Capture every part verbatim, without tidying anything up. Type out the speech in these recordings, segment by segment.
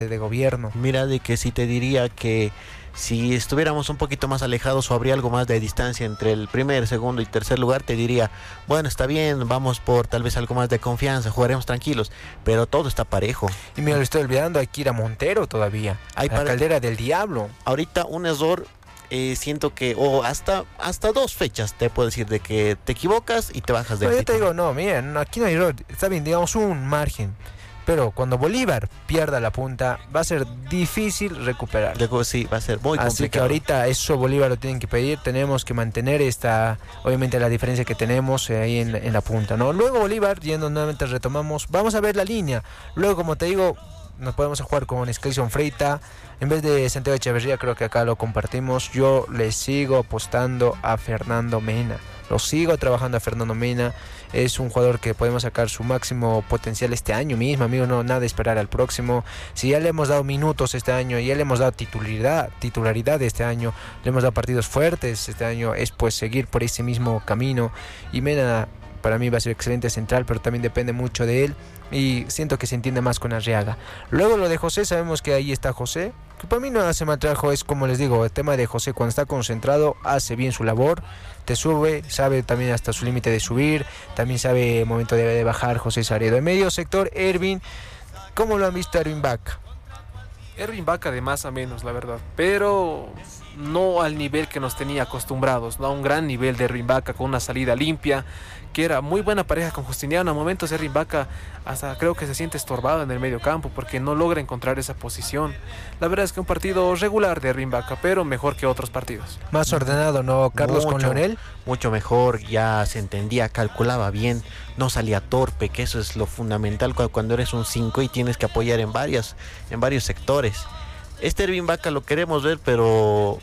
de gobierno. Mira, de que si te diría que si estuviéramos un poquito más alejados o habría algo más de distancia entre el primer, segundo y tercer lugar, te diría, bueno, está bien, vamos por tal vez algo más de confianza, jugaremos tranquilos, pero todo está parejo. Y me lo estoy olvidando, hay que ir a Montero todavía, Hay a la para- caldera del diablo. Ahorita un error, eh, siento que, o hasta, hasta dos fechas, te puedo decir, de que te equivocas y te bajas del Pero yo te título. digo, no, mira, no, aquí no hay error, está bien, digamos un margen, pero cuando Bolívar pierda la punta, va a ser difícil recuperar. Luego sí, va a ser muy Así complicado. que ahorita eso Bolívar lo tienen que pedir, tenemos que mantener esta, obviamente la diferencia que tenemos eh, ahí en, en la punta, ¿no? Luego Bolívar, yendo nuevamente retomamos, vamos a ver la línea, luego como te digo, nos podemos jugar con Skyson Freita, en vez de Santiago Echeverría, creo que acá lo compartimos, yo le sigo apostando a Fernando Mena, lo sigo trabajando a Fernando Mena, es un jugador que podemos sacar su máximo potencial este año mismo, amigo, no nada de esperar al próximo. Si ya le hemos dado minutos este año, ya le hemos dado titularidad, titularidad este año, le hemos dado partidos fuertes este año, es pues seguir por ese mismo camino. Y Mena para mí va a ser excelente central, pero también depende mucho de él y siento que se entiende más con Arriaga. Luego lo de José, sabemos que ahí está José, que para mí no hace mal trabajo, es como les digo, el tema de José cuando está concentrado hace bien su labor, te sube, sabe también hasta su límite de subir, también sabe el momento de, de bajar José Saredo. En medio sector, Ervin, ¿cómo lo han visto a Ervin Vaca? Ervin Vaca de más a menos, la verdad, pero no al nivel que nos tenía acostumbrados, no a un gran nivel de Ervin Vaca con una salida limpia, que era muy buena pareja con Justiniano. A momentos Ervin Vaca hasta creo que se siente estorbado en el medio campo porque no logra encontrar esa posición. La verdad es que un partido regular de Ervin Vaca, pero mejor que otros partidos. Más ordenado, ¿no, Carlos, Mucho, con Leonel? Mucho mejor, ya se entendía, calculaba bien, no salía torpe, que eso es lo fundamental cu- cuando eres un cinco y tienes que apoyar en varias, en varios sectores. Este Ervin Vaca lo queremos ver, pero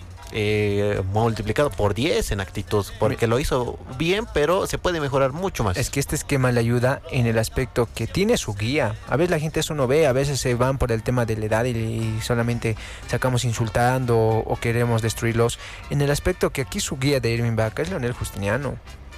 eh, multiplicado por diez en actitud, porque lo hizo bien, pero se puede mejorar mucho más. Es que este esquema le ayuda en el aspecto que tiene su guía. A veces la gente eso no ve, a veces se van por el tema de la edad y, y solamente sacamos insultando o, o queremos destruirlos. En el aspecto que aquí su guía de Ervin Vaca es Leonel Justiniano.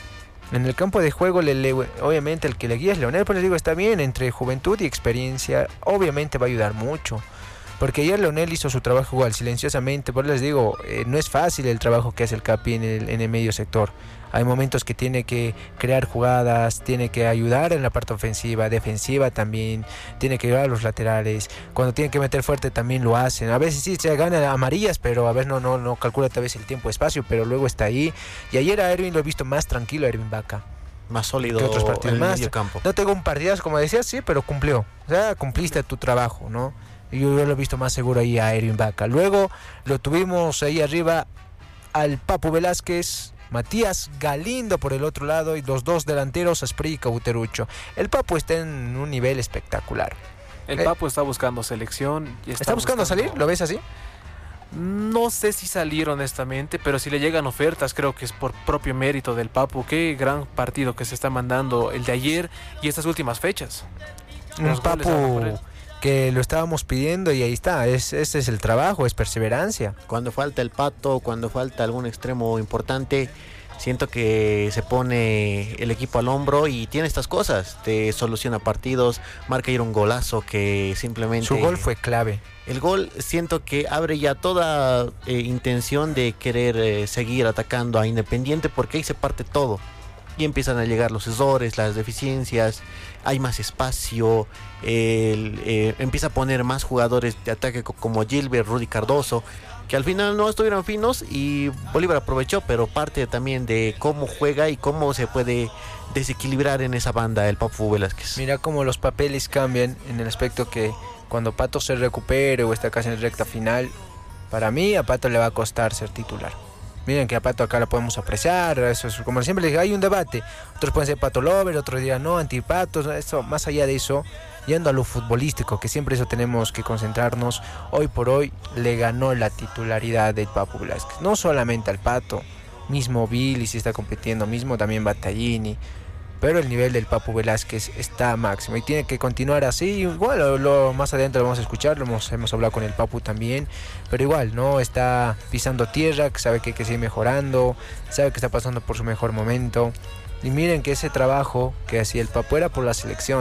En el campo de juego, le, le, obviamente el que le guía es Leonel, pero les digo, está bien, entre juventud y experiencia, obviamente va a ayudar mucho. Porque ayer Leonel hizo su trabajo igual, silenciosamente, por eso les digo, eh, no es fácil el trabajo que hace el Capi en el, en el medio sector. Hay momentos que tiene que crear jugadas, tiene que ayudar en la parte ofensiva, defensiva también, tiene que ayudar a los laterales. Cuando tiene que meter fuerte también lo hacen. A veces sí se gana amarillas, pero a veces no, no, no calcula tal vez el tiempo espacio, pero luego está ahí. Y ayer a Ervin lo he visto más tranquilo, a Ervin Vaca. Más sólido que otros partidos en el más. medio campo. No tengo un partidazo como decías, sí, pero cumplió. O sea, cumpliste tu trabajo, ¿no? Yo, yo lo he visto más seguro ahí a Ervin Vaca. Luego lo tuvimos ahí arriba al Papu Velázquez, Matías Galindo por el otro lado y los dos delanteros, Asprilla y Cauterucho. El Papu está en un nivel espectacular. El Eh, Papu está buscando selección. Y ¿Está buscando salir? ¿Lo ves así? No sé si salir honestamente, pero si le llegan ofertas, creo que es por propio mérito del Papu. Qué gran partido que se está mandando el de ayer y estas últimas fechas. Un Los goles hablan por él. Papu que lo estábamos pidiendo y ahí está. Es, ese es el trabajo, es perseverancia. Cuando falta el Pato, cuando falta algún extremo importante, siento que se pone el equipo al hombro y tiene estas cosas. Te soluciona partidos, marca ir un golazo que simplemente... Su gol fue clave. El gol siento que abre ya toda eh, intención de querer eh, seguir atacando a Independiente, porque ahí se parte todo. Y empiezan a llegar los errores, las deficiencias, hay más espacio, el, eh, empieza a poner más jugadores de ataque co- como Gilbert, Rudy Cardoso, que al final no estuvieron finos y Bolívar aprovechó, pero parte también de cómo juega y cómo se puede desequilibrar en esa banda el Papu Velázquez. Mira cómo los papeles cambian en el aspecto que cuando Pato se recupere o está casi en recta final, para mí a Pato le va a costar ser titular. Miren que a Pato acá lo podemos apreciar, eso es, como siempre les digo, hay un debate. Otros pueden ser Pato Lover, otros dirán no, antipatos, eso, más allá de eso, yendo a lo futbolístico, que siempre eso tenemos que concentrarnos, hoy por hoy le ganó la titularidad del Papu Velázquez. No solamente al Pato, mismo Billy si está compitiendo, mismo también Battaglini, pero el nivel del Papu Velázquez está máximo y tiene que continuar así. Igual lo, lo, más adelante lo vamos a escuchar, lo hemos, hemos hablado con el Papu también, pero igual no está pisando tierra, que sabe que hay que seguir mejorando, sabe que está pasando por su mejor momento. Y miren que ese trabajo que hacía el Papu era por la selección,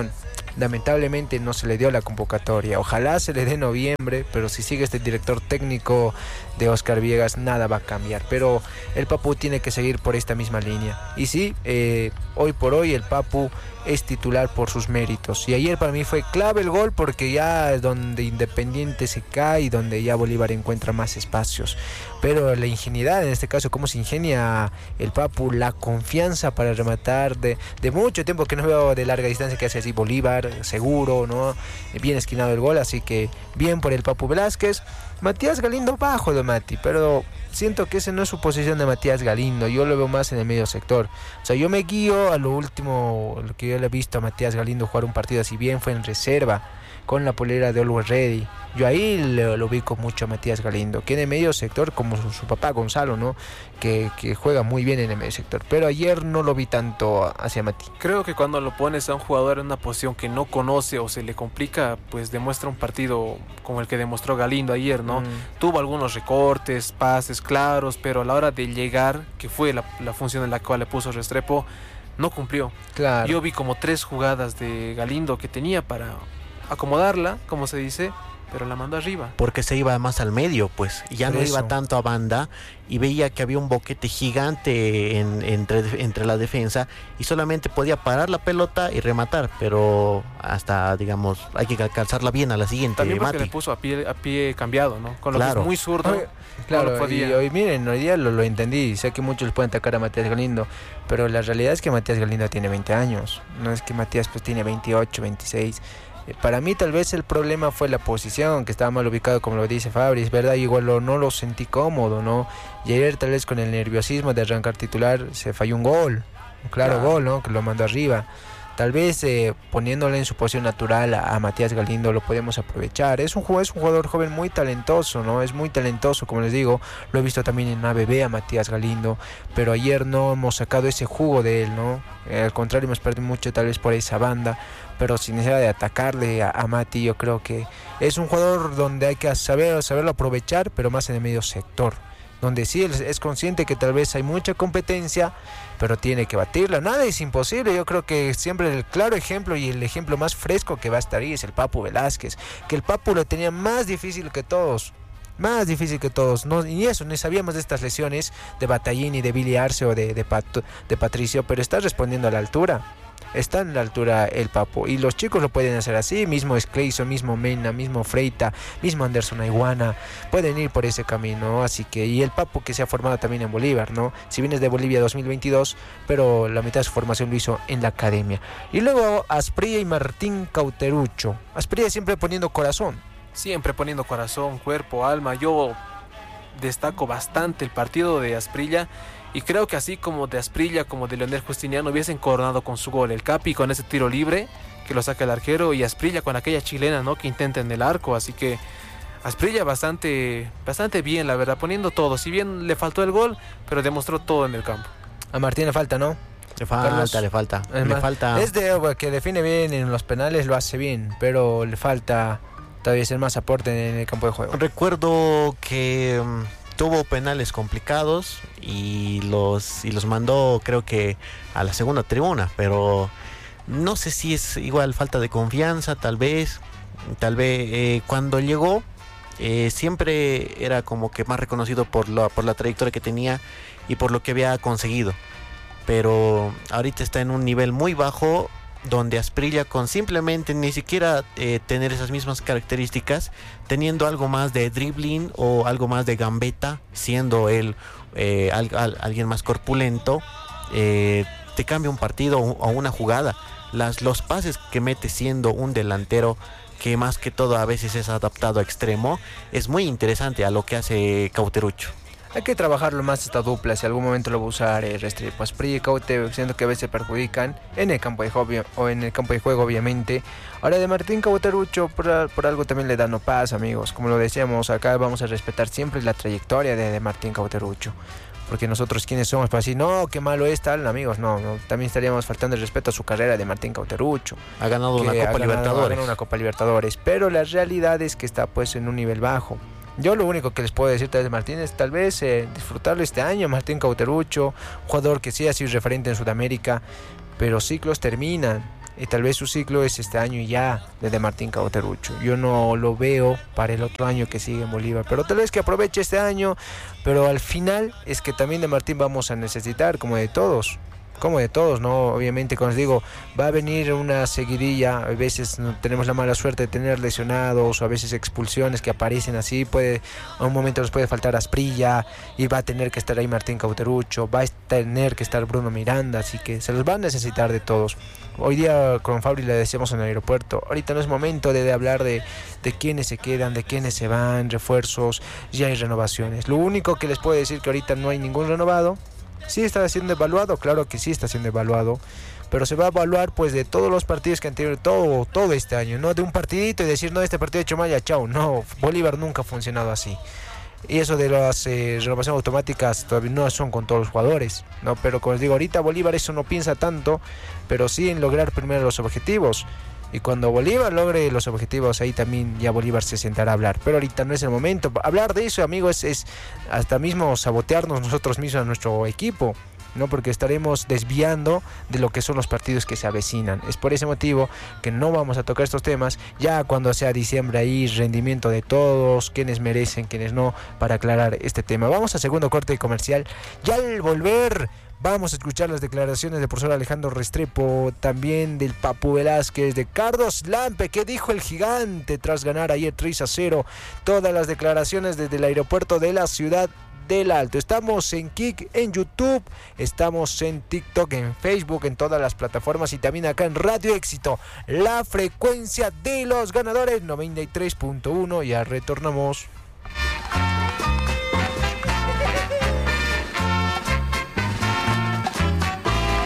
lamentablemente no se le dio la convocatoria. Ojalá se le dé en noviembre, pero si sigue este director técnico de Oscar Viegas, nada va a cambiar. Pero el Papu tiene que seguir por esta misma línea. Y sí, eh, hoy por hoy el Papu es titular por sus méritos. Y ayer para mí fue clave el gol, porque ya es donde Independiente se cae y donde ya Bolívar encuentra más espacios. Pero la ingenuidad, en este caso, cómo se ingenia el Papu, la confianza para rematar de, de mucho tiempo que no veo de larga distancia que hace así Bolívar, seguro, ¿no? Bien esquinado el gol, así que bien por el Papu Velázquez. Matías Galindo bajo de Mati, pero siento que esa no es su posición de Matías Galindo. Yo lo veo más en el medio sector. O sea, yo me guío a lo último, lo que yo le he visto a Matías Galindo jugar un partido así bien, fue en reserva, con la polera de Always Ready. Yo ahí lo, lo ubico mucho a Matías Galindo, que en el medio sector, como su, su papá Gonzalo, ¿no? Que, que juega muy bien en el medio sector. Pero ayer no lo vi tanto hacia Mati. Creo que cuando lo pones a un jugador en una posición que no conoce o se le complica, pues demuestra un partido como el que demostró Galindo ayer, ¿no? Mm. Tuvo algunos recortes, pases claros, pero a la hora de llegar, que fue la, la función en la cual le puso Restrepo, no cumplió. Claro. Yo vi como tres jugadas de Galindo que tenía para acomodarla, como se dice, pero la mandó arriba. Porque se iba más al medio, pues, ya Por no eso. iba tanto a banda, y veía que había un boquete gigante en, entre, entre la defensa, y solamente podía parar la pelota y rematar, pero hasta, digamos, hay que calzarla bien a la siguiente. También porque Mati. le puso a pie, a pie cambiado, ¿no? Con lo Claro. que es muy zurdo. Oye, claro, no lo podía. y hoy miren, hoy día lo, lo entendí. Sé que muchos pueden atacar a Matías Galindo, pero la realidad es que Matías Galindo tiene veinte años. No es que Matías pues tiene veintiocho, veintiséis. Para mí tal vez el problema fue la posición, que estaba mal ubicado, como lo dice Fabri, es verdad, igual lo, no lo sentí cómodo, ¿no? Y ayer tal vez con el nerviosismo de arrancar titular se falló un gol, un claro, claro. gol, ¿no? Que lo mandó arriba. Tal vez eh, poniéndole en su posición natural a, a Matías Galindo lo podemos aprovechar. Es un, es un jugador joven muy talentoso, ¿no? Es muy talentoso, como les digo. Lo he visto también en A B B a Matías Galindo, pero ayer no hemos sacado ese jugo de él, ¿no? Eh, al contrario, hemos perdido mucho tal vez por esa banda, pero sin necesidad de atacarle a, a Mati. Yo creo que es un jugador donde hay que saber, saberlo aprovechar, pero más en el medio sector, donde sí él es consciente que tal vez hay mucha competencia, pero tiene que batirla. Nada es imposible. Yo creo que siempre el claro ejemplo y el ejemplo más fresco que va a estar ahí es el Papu Velázquez, que el Papu lo tenía más difícil que todos. Más difícil que todos, no, y eso, ni sabíamos de estas lesiones de Batallini, de Billy Arce o de, de, Pat, de Patricio, pero está respondiendo a la altura. Está en la altura el Papu, y los chicos lo pueden hacer así, mismo Scleiso, mismo Mena, mismo Freita, mismo Anderson Aiguana, pueden ir por ese camino, así que, y el Papu que se ha formado también en Bolívar, ¿no? Si bien es de Bolivia dos mil veintidós, pero la mitad de su formación lo hizo en la academia. Y luego Asprilla y Martín Cauterucho. Asprilla siempre poniendo corazón. Siempre poniendo corazón, cuerpo, alma. Yo destaco bastante el partido de Asprilla, y creo que así como de Asprilla como de Leonel Justiniano hubiesen coronado con su gol. El Capi con ese tiro libre que lo saca el arquero, y Asprilla con aquella chilena, ¿no? Que intenta en el arco. Así que Asprilla bastante, bastante bien, la verdad, poniendo todo. Si bien le faltó el gol, pero demostró todo en el campo. A Martín le falta, ¿no? Le falta, Carlos, le falta. Le más, falta. Es de que define bien en los penales, lo hace bien, pero le falta todavía hacer más aporte en el campo de juego. Recuerdo que um, tuvo penales complicados y los y los mandó, creo que a la segunda tribuna, pero no sé si es igual falta de confianza, tal vez, tal vez eh, cuando llegó eh, siempre era como que más reconocido por la por la trayectoria que tenía y por lo que había conseguido, pero ahorita está en un nivel muy bajo, donde Asprilla con simplemente ni siquiera eh, tener esas mismas características, teniendo algo más de dribbling o algo más de gambeta, siendo él eh, al, al, alguien más corpulento, eh, te cambia un partido o una jugada. Las, los pases que mete siendo un delantero que más que todo a veces es adaptado a extremo, es muy interesante a lo que hace Cauterucho. Hay que trabajarlo más esta dupla, si algún momento lo va a usar eh, Restrepo. Asprilla y Caute, siendo que a veces perjudican en el campo de juego o en el campo de juego, obviamente. Ahora de Martín Cauterucho, por, por algo también le da no paz, amigos. Como lo decíamos, acá vamos a respetar siempre la trayectoria de, de Martín Cauterucho, porque nosotros quienes somos para decir, no, qué malo es tal, amigos, no, no, también estaríamos faltando el respeto a su carrera de Martín Cauterucho. Ha ganado una Copa ha ganado, Libertadores. Ha ganado una Copa Libertadores, pero la realidad es que está pues en un nivel bajo. Yo lo único que les puedo decir tal vez Martín es tal vez eh, disfrutarlo este año. Martín Cauterucho, jugador que sí ha sido referente en Sudamérica, pero ciclos terminan. y tal vez su ciclo es este año ya desde Martín Cauterucho. Yo no lo veo para el otro año que sigue en Bolívar, pero tal vez que aproveche este año, pero al final es que también de Martín vamos a necesitar, como de todos, como de todos, ¿no? Obviamente, como les digo, va a venir una seguidilla, a veces no tenemos la mala suerte de tener lesionados o a veces expulsiones que aparecen así, puede, a un momento nos puede faltar Asprilla y va a tener que estar ahí Martín Cauterucho, va a tener que estar Bruno Miranda, así que se los va a necesitar de todos. Hoy día con Fabri le decíamos en el aeropuerto, ahorita no es momento de, de hablar de, de quiénes se quedan, de quiénes se van, refuerzos, ya hay renovaciones. Lo único que les puedo decir que ahorita no hay ningún renovado. Sí está siendo evaluado, claro que sí está siendo evaluado, pero se va a evaluar pues de todos los partidos que han tenido todo, todo este año, no de un partidito y decir no, este partido de Chomaya, chao, no, Bolívar nunca ha funcionado así. Y eso de las eh, renovaciones automáticas todavía no son con todos los jugadores, ¿no? Pero como les digo, ahorita Bolívar eso no piensa tanto, pero sí en lograr primero los objetivos. Y cuando Bolívar logre los objetivos, ahí también ya Bolívar se sentará a hablar. Pero ahorita no es el momento. Hablar de eso, amigos, es, es hasta mismo sabotearnos nosotros mismos a nuestro equipo, ¿no? Porque estaremos desviando de lo que son los partidos que se avecinan. Es por ese motivo que no vamos a tocar estos temas. Ya cuando sea diciembre ahí, rendimiento de todos, quienes merecen, quienes no, para aclarar este tema. Vamos a segundo corte comercial. Ya al volver vamos a escuchar las declaraciones del profesor Alejandro Restrepo, también del Papu Velázquez, de Carlos Lampe, que dijo el gigante tras ganar ayer tres a cero. Todas las declaraciones desde el aeropuerto de la ciudad del Alto. Estamos en Kik, en YouTube, estamos en TikTok, en Facebook, en todas las plataformas y también acá en Radio Éxito, la frecuencia de los ganadores noventa y tres punto uno. Ya retornamos.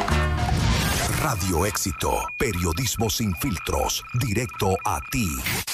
Radio Éxito, periodismo sin filtros, directo a ti.